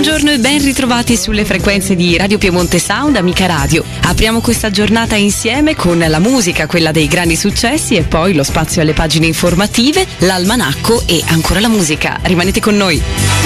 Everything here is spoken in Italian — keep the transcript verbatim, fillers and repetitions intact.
Buongiorno e ben ritrovati sulle frequenze di Radio Piemonte Sound, Amica Radio. Apriamo questa giornata insieme con la musica, quella dei grandi successi, e poi lo spazio alle pagine informative, l'almanacco e ancora la musica. Rimanete con noi.